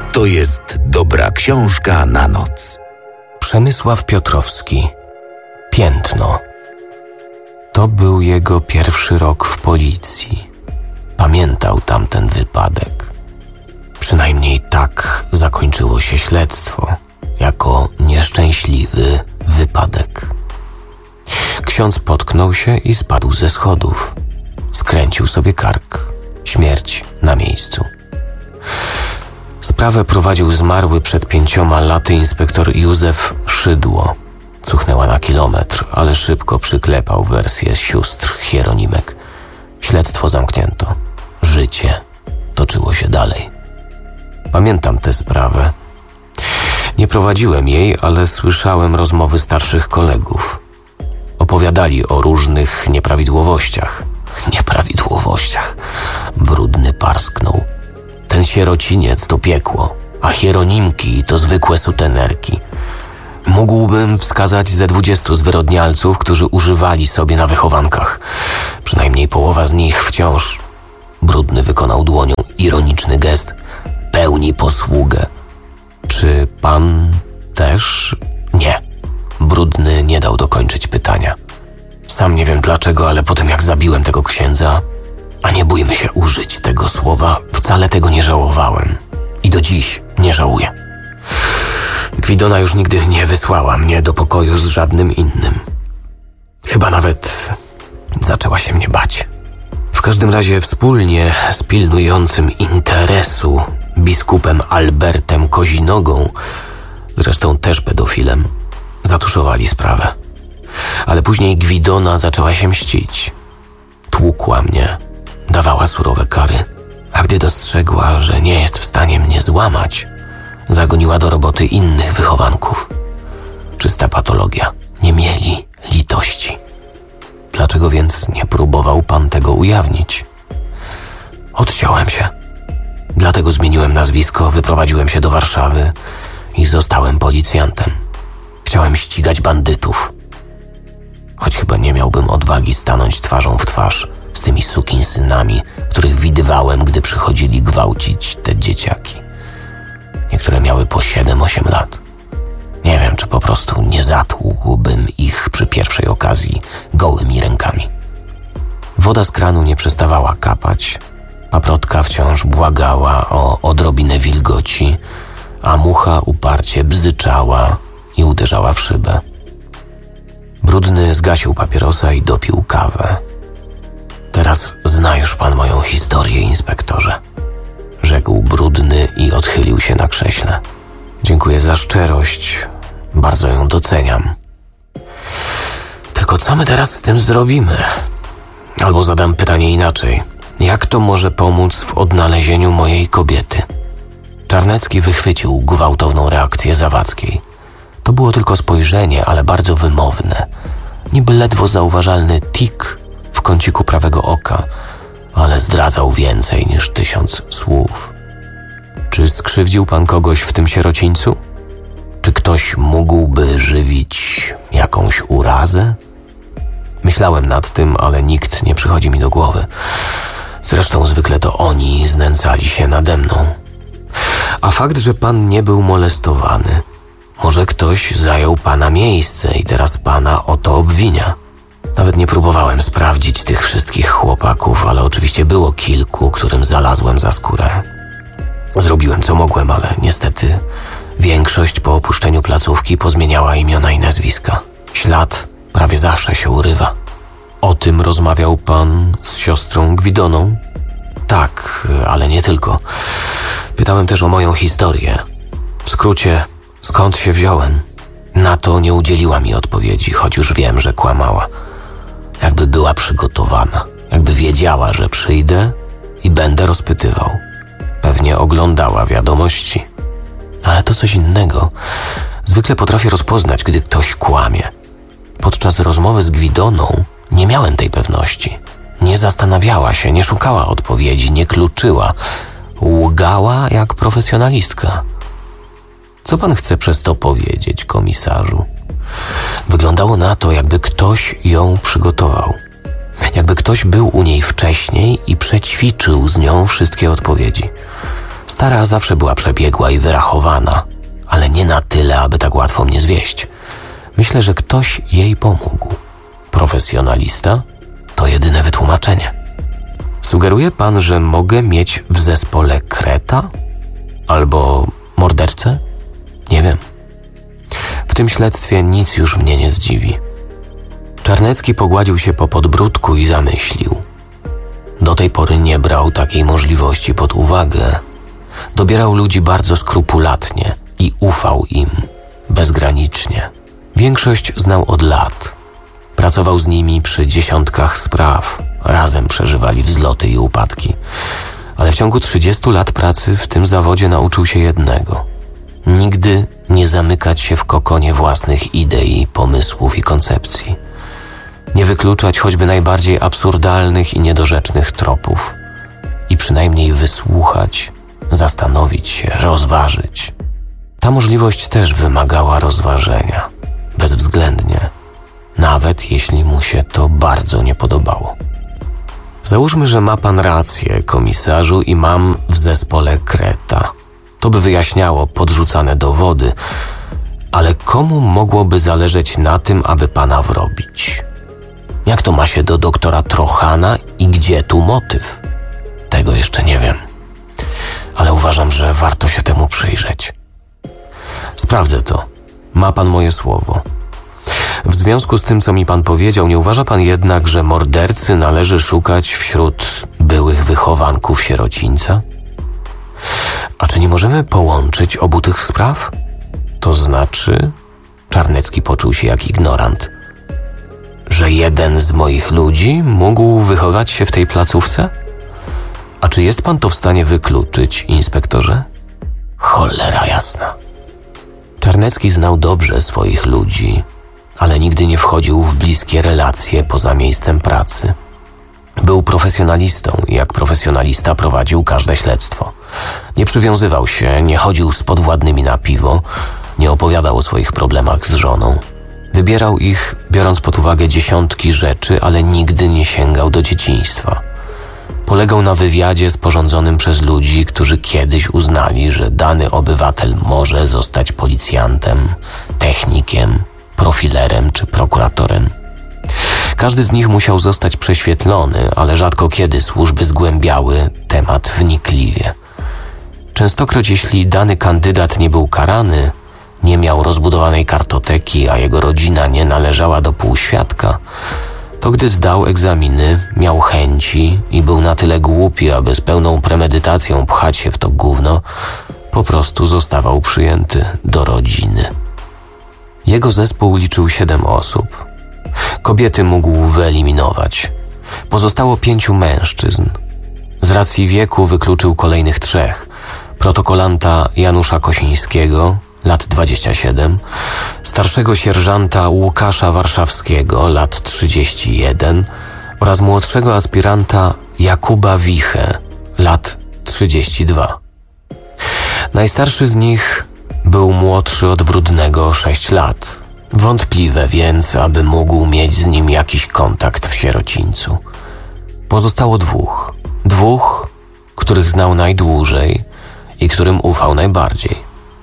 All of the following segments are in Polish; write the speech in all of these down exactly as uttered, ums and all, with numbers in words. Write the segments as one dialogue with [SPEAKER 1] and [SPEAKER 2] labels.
[SPEAKER 1] To jest dobra książka na noc.
[SPEAKER 2] Przemysław Piotrowski. Piętno. To był jego pierwszy rok w policji. Pamiętał tamten wypadek. Przynajmniej tak zakończyło się śledztwo, jako nieszczęśliwy wypadek. Ksiądz potknął się i spadł ze schodów. Skręcił sobie kark. Śmierć na miejscu. Sprawę prowadził zmarły przed pięcioma laty inspektor Józef Szydło. Cuchnęła na kilometr, ale szybko przyklepał wersję sióstr Hieronimek. Śledztwo zamknięto. Życie toczyło się dalej. Pamiętam tę sprawę. Nie prowadziłem jej, ale słyszałem rozmowy starszych kolegów. Opowiadali o różnych nieprawidłowościach. Nieprawidłowościach. Brudny parsknął. Ten sierociniec to piekło, a hieronimki to zwykłe sutenerki. Mógłbym wskazać ze dwudziestu zwyrodnialców, którzy używali sobie na wychowankach. Przynajmniej połowa z nich wciąż. Brudny wykonał dłonią ironiczny gest. Pełni posługę. Czy pan też? Nie. Brudny nie dał dokończyć pytania. Sam nie wiem dlaczego, ale po tym jak zabiłem tego księdza, a nie bójmy się użyć tego słowa, wcale tego nie żałowałem. I do dziś nie żałuję. Gwidona już nigdy nie wysłała mnie do pokoju z żadnym innym. Chyba nawet zaczęła się mnie bać. W każdym razie wspólnie z pilnującym interesu biskupem Albertem Kozinogą, zresztą też pedofilem, zatuszowali sprawę. Ale później Gwidona zaczęła się mścić. Tłukła mnie, dawała surowe kary, a gdy dostrzegła, że nie jest w stanie mnie złamać, zagoniła do roboty innych wychowanków. Czysta patologia. Nie mieli litości. Dlaczego więc nie próbował pan tego ujawnić? Odciąłem się. Dlatego zmieniłem nazwisko, wyprowadziłem się do Warszawy i zostałem policjantem. Chciałem ścigać bandytów. Choć chyba nie miałbym odwagi stanąć twarzą w twarz z tymi sukinsynami, których widywałem, gdy przychodzili gwałcić te dzieciaki. Niektóre miały po siedem osiem lat. Nie wiem, czy po prostu nie zatłukłbym ich przy pierwszej okazji gołymi rękami. Woda z kranu nie przestawała kapać. Paprotka wciąż błagała o odrobinę wilgoci, a mucha uparcie bzyczała i uderzała w szybę. Brudny zgasił papierosa i dopił kawę. Teraz zna już pan moją historię, inspektorze. Rzekł Brudny i odchylił się na krześle. Dziękuję za szczerość. Bardzo ją doceniam. Tylko co my teraz z tym zrobimy? Albo zadam pytanie inaczej. Jak to może pomóc w odnalezieniu mojej kobiety? Czarnecki wychwycił gwałtowną reakcję Zawadzkiej. To było tylko spojrzenie, ale bardzo wymowne. Niby ledwo zauważalny tik w kąciku prawego oka, ale zdradzał więcej niż tysiąc słów. Czy skrzywdził pan kogoś w tym sierocińcu? Czy ktoś mógłby żywić jakąś urazę? Myślałem nad tym, ale nikt nie przychodzi mi do głowy. Zresztą zwykle to oni znęcali się nade mną. A fakt, że pan nie był molestowany, może ktoś zajął pana miejsce i teraz pana o to obwinia. Nawet nie próbowałem sprawdzić tych wszystkich chłopaków, ale oczywiście było kilku, którym zalazłem za skórę. Zrobiłem co mogłem, ale niestety większość po opuszczeniu placówki pozmieniała imiona i nazwiska. Ślad prawie zawsze się urywa. O tym rozmawiał pan z siostrą Gwidoną? Tak, ale nie tylko. Pytałem też o moją historię. W skrócie, skąd się wziąłem? Na to nie udzieliła mi odpowiedzi, choć już wiem, że kłamała. Jakby była przygotowana, jakby wiedziała, że przyjdę i będę rozpytywał. Pewnie oglądała wiadomości. Ale to coś innego. Zwykle potrafię rozpoznać, gdy ktoś kłamie. Podczas rozmowy z Gwidoną nie miałem tej pewności. Nie zastanawiała się, nie szukała odpowiedzi, nie kluczyła. Łgała jak profesjonalistka. Co pan chce przez to powiedzieć, komisarzu? Wyglądało na to, jakby ktoś ją przygotował. Jakby ktoś był u niej wcześniej i przećwiczył z nią wszystkie odpowiedzi. Z Stara zawsze była przebiegła i wyrachowana, ale nie na tyle, aby tak łatwo mnie zwieść. Myślę, że ktoś jej pomógł. Profesjonalista? To jedyne wytłumaczenie. Sugeruje pan, że mogę mieć w zespole kreta? Albo mordercę? Nie wiem. W tym śledztwie nic już mnie nie zdziwi. Czarnecki pogładził się po podbródku i zamyślił. Do tej pory nie brał takiej możliwości pod uwagę. Dobierał ludzi bardzo skrupulatnie i ufał im bezgranicznie. Większość znał od lat. Pracował z nimi przy dziesiątkach spraw. Razem przeżywali wzloty i upadki. Ale w ciągu trzydziestu lat pracy w tym zawodzie nauczył się jednego. Nigdy nie zamykać się w kokonie własnych idei, pomysłów i koncepcji. Nie wykluczać choćby najbardziej absurdalnych i niedorzecznych tropów. I przynajmniej wysłuchać, zastanowić się, rozważyć. Ta możliwość też wymagała rozważenia. Bezwzględnie. Nawet jeśli mu się to bardzo nie podobało. Załóżmy, że ma pan rację, komisarzu, i mam w zespole kreta. To by wyjaśniało podrzucane dowody, ale komu mogłoby zależeć na tym, aby pana wrobić? Jak to ma się do doktora Trochana i gdzie tu motyw? Tego jeszcze nie wiem, ale uważam, że warto się temu przyjrzeć. Sprawdzę to. Ma pan moje słowo. W związku z tym, co mi pan powiedział, nie uważa pan jednak, że mordercy należy szukać wśród byłych wychowanków sierocińca? A czy nie możemy połączyć obu tych spraw? To znaczy, Czarnecki poczuł się jak ignorant, że jeden z moich ludzi mógł wychować się w tej placówce? A czy jest pan to w stanie wykluczyć, inspektorze? Cholera jasna. Czarnecki znał dobrze swoich ludzi, ale nigdy nie wchodził w bliskie relacje poza miejscem pracy. Był profesjonalistą i jak profesjonalista prowadził każde śledztwo. Nie przywiązywał się, nie chodził z podwładnymi na piwo, nie opowiadał o swoich problemach z żoną. Wybierał ich, biorąc pod uwagę dziesiątki rzeczy, ale nigdy nie sięgał do dzieciństwa. Polegał na wywiadzie sporządzonym przez ludzi, którzy kiedyś uznali, że dany obywatel może zostać policjantem, technikiem, profilerem czy prokuratorem. Każdy z nich musiał zostać prześwietlony, ale rzadko kiedy służby zgłębiały temat wnikliwie. Częstokroć, jeśli dany kandydat nie był karany, nie miał rozbudowanej kartoteki, a jego rodzina nie należała do półświadka, to gdy zdał egzaminy, miał chęci i był na tyle głupi, aby z pełną premedytacją pchać się w to gówno, po prostu zostawał przyjęty do rodziny. Jego zespół liczył siedem osób. Kobiety mógł wyeliminować. Pozostało pięciu mężczyzn. Z racji wieku wykluczył kolejnych trzech. Protokolanta Janusza Kosińskiego, lat dwadzieścia siedem, starszego sierżanta Łukasza Warszawskiego, lat trzydzieści jeden oraz młodszego aspiranta Jakuba Wichę, lat trzydzieści dwa. Najstarszy z nich był młodszy od Brudnego o sześć lat. Wątpliwe więc, aby mógł mieć z nim jakiś kontakt w sierocińcu. Pozostało dwóch. Dwóch, których znał najdłużej i którym ufał najbardziej.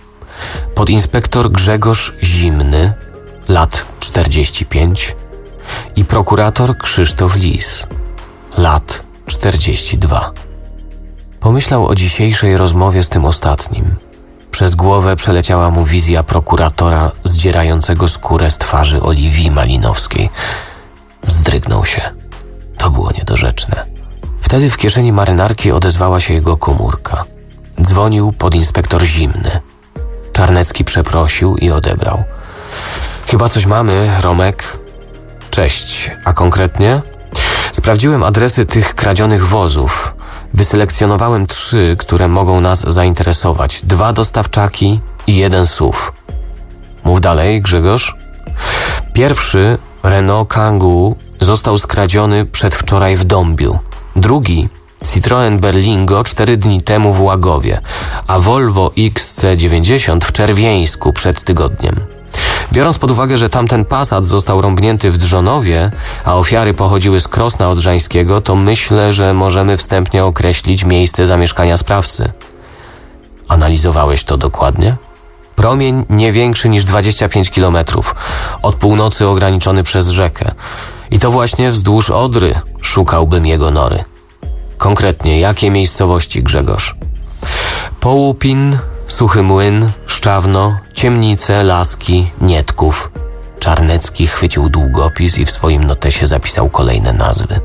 [SPEAKER 2] Podinspektor Grzegorz Zimny, lat czterdzieści pięć, i prokurator Krzysztof Lis, lat czterdzieści dwa. Pomyślał o dzisiejszej rozmowie z tym ostatnim. Przez głowę przeleciała mu wizja prokuratora zdzierającego skórę z twarzy Oliwii Malinowskiej. Wzdrygnął się. To było niedorzeczne. Wtedy w kieszeni marynarki odezwała się jego komórka. Dzwonił podinspektor Zimny. Czarnecki przeprosił i odebrał. Chyba coś mamy, Romek? Cześć, a konkretnie? Sprawdziłem adresy tych kradzionych wozów. Wyselekcjonowałem trzy, które mogą nas zainteresować. Dwa dostawczaki i jeden S U V. Mów dalej, Grzegorz. Pierwszy, Renault Kangoo, został skradziony przedwczoraj w Dąbiu. Drugi, Citroen Berlingo cztery dni temu w Łagowie, a Volvo X C dziewięćdziesiąt w Czerwieńsku przed tygodniem. Biorąc pod uwagę, że tamten Passat został rąbnięty w Drzonowie, a ofiary pochodziły z Krosna Odrzańskiego, to myślę, że możemy wstępnie określić miejsce zamieszkania sprawcy. zlokalizowałeś to dokładnie? Promień nie większy niż dwadzieścia pięć kilometrów, od północy ograniczony przez rzekę. I to właśnie wzdłuż Odry szukałbym jego nory. Konkretnie, jakie miejscowości, Grzegorz? Połupin, Suchy Młyn, Szczawno, Ciemnice, Laski, Nietków. Czarnecki chwycił długopis i w swoim notesie zapisał kolejne nazwy.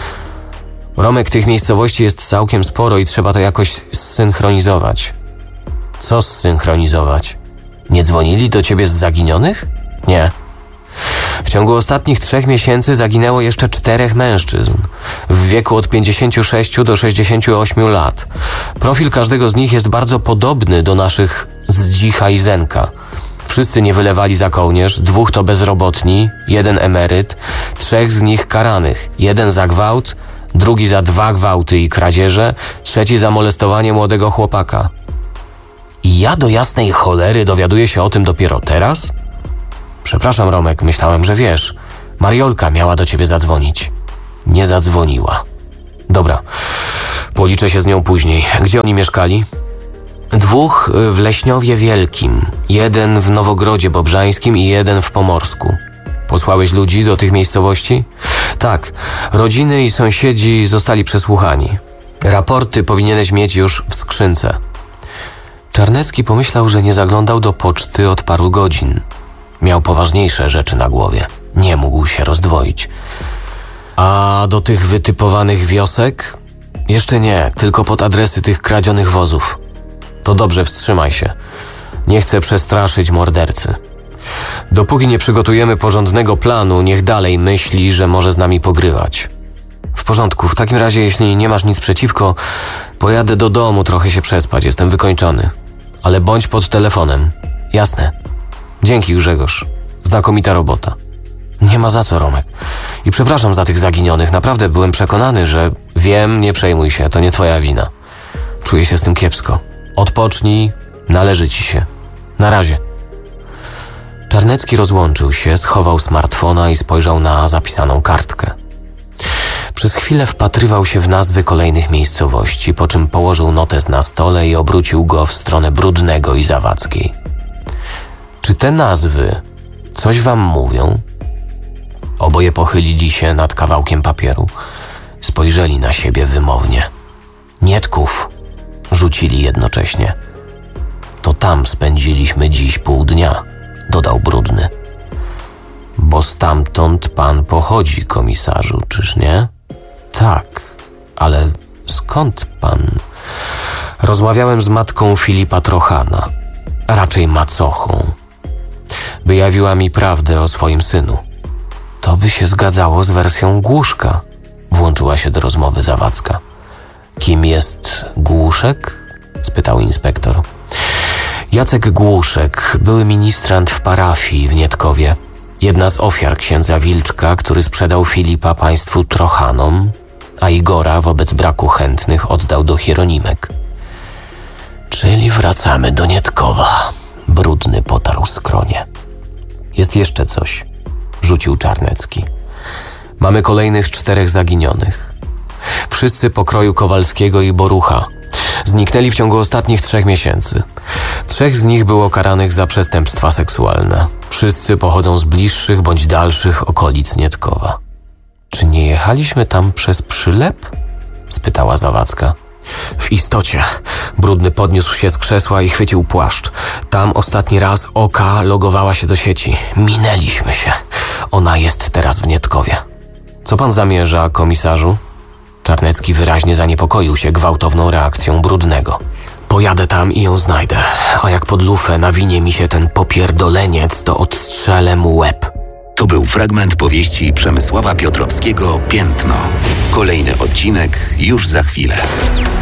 [SPEAKER 2] Romek, tych miejscowości jest całkiem sporo i trzeba to jakoś zsynchronizować. Co zsynchronizować? Nie dzwonili do ciebie z zaginionych? Nie. W ciągu ostatnich trzech miesięcy zaginęło jeszcze czterech mężczyzn w wieku od pięćdziesięciu sześciu do sześćdziesięciu ośmiu lat. Profil każdego z nich jest bardzo podobny do naszych Zdzicha i Zenka. Wszyscy nie wylewali za kołnierz, dwóch to bezrobotni, jeden emeryt, trzech z nich karanych, jeden za gwałt, drugi za dwa gwałty i kradzieże, trzeci za molestowanie młodego chłopaka. I ja do jasnej cholery dowiaduję się o tym dopiero teraz? Przepraszam, Romek, myślałem, że wiesz. Mariolka miała do ciebie zadzwonić. Nie zadzwoniła. Dobra, policzę się z nią później. Gdzie oni mieszkali? Dwóch w Leśniowie Wielkim, jeden w Nowogrodzie Bobrzańskim i jeden w Pomorsku. Posłałeś ludzi do tych miejscowości? Tak, rodziny i sąsiedzi zostali przesłuchani. Raporty powinieneś mieć już w skrzynce. Czarnecki pomyślał, że nie zaglądał do poczty od paru godzin. Miał poważniejsze rzeczy na głowie. Nie mógł się rozdwoić. A do tych wytypowanych wiosek? Jeszcze nie, tylko pod adresy tych kradzionych wozów. To dobrze, wstrzymaj się. Nie chcę przestraszyć mordercy. Dopóki nie przygotujemy porządnego planu, niech dalej myśli, że może z nami pogrywać. W porządku, w takim razie, jeśli nie masz nic przeciwko, pojadę do domu trochę się przespać, jestem wykończony. Ale bądź pod telefonem. Jasne. Dzięki, Grzegorz. Znakomita robota. Nie ma za co, Romek. I przepraszam za tych zaginionych. Naprawdę byłem przekonany, że wiem, nie przejmuj się, to nie twoja wina. Czuję się z tym kiepsko. Odpocznij, należy ci się. Na razie. Czarnecki rozłączył się, schował smartfona i spojrzał na zapisaną kartkę. Przez chwilę wpatrywał się w nazwy kolejnych miejscowości, po czym położył notes na stole i obrócił go w stronę Brudnego i Zawadzkiej. Czy te nazwy coś wam mówią? Oboje pochylili się nad kawałkiem papieru. Spojrzeli na siebie wymownie. Nietków, rzucili jednocześnie. To tam spędziliśmy dziś pół dnia, dodał Brudny. Bo stamtąd pan pochodzi, komisarzu, czyż nie? Tak, ale skąd pan? Rozmawiałem z matką Filipa Trochana, a raczej macochą. Wyjawiła mi prawdę o swoim synu. To by się zgadzało z wersją Głuszka, włączyła się do rozmowy Zawadzka. Kim jest Głuszek? Spytał inspektor. Jacek Głuszek, były ministrant w parafii w Nietkowie. Jedna z ofiar księdza Wilczka, który sprzedał Filipa państwu Trochanom, a Igora wobec braku chętnych oddał do Hieronimek. Czyli wracamy do Nietkowa. Brudny potarł skronie. Jest jeszcze coś, rzucił Czarnecki. Mamy kolejnych czterech zaginionych. Wszyscy pokroju Kowalskiego i Borucha. Zniknęli w ciągu ostatnich trzech miesięcy. Trzech z nich było karanych za przestępstwa seksualne. Wszyscy pochodzą z bliższych bądź dalszych okolic Nietkowa. Czy nie jechaliśmy tam przez Przylep? Spytała Zawadzka. W istocie. Brudny podniósł się z krzesła i chwycił płaszcz. Tam ostatni raz Oka logowała się do sieci. Minęliśmy się. Ona jest teraz w Nietkowie. Co pan zamierza, komisarzu? Czarnecki wyraźnie zaniepokoił się gwałtowną reakcją Brudnego. Pojadę tam i ją znajdę, a jak pod lufę nawinie mi się ten popierdoleniec, to odstrzelę mu łeb.
[SPEAKER 1] To był fragment powieści Przemysława Piotrowskiego Piętno. Kolejny odcinek już za chwilę.